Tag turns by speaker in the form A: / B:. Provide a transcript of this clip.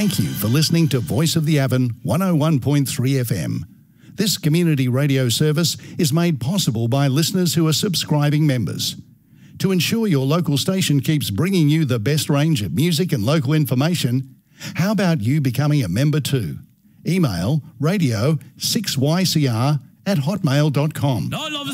A: Thank you for listening to Voice of the Avon 101.3 FM. This community radio service is made possible by listeners who are subscribing members. To ensure your local station keeps bringing you the best range of music and local information, how about you becoming a member too? Email radio6ycr@hotmail.com.